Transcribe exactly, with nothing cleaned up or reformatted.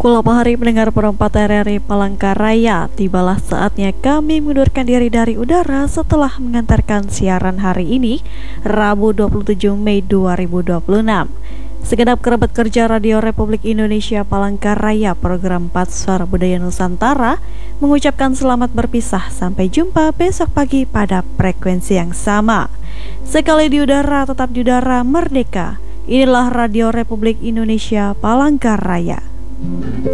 Kulapa hari pendengar perempat R R I Palangkaraya, tibalah saatnya kami mengundurkan diri dari udara setelah mengantarkan siaran hari ini, Rabu dua puluh tujuh Mei dua ribu dua puluh enam. Segenap kerabat kerja Radio Republik Indonesia Palangkaraya program empat Suara Budaya Nusantara mengucapkan selamat berpisah, sampai jumpa besok pagi pada frekuensi yang sama. Sekali di udara, tetap di udara merdeka. Inilah Radio Republik Indonesia Palangkaraya.